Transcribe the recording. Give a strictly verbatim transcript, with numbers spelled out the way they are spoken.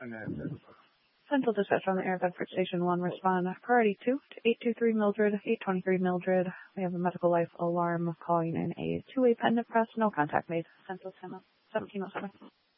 Central dispatch on the air, Bedford Station one, respond priority two to eight two three Mildred, eight twenty-three Mildred. We have a medical life alarm calling in a two-way pendant press, no contact made. Central seventeen oh seven.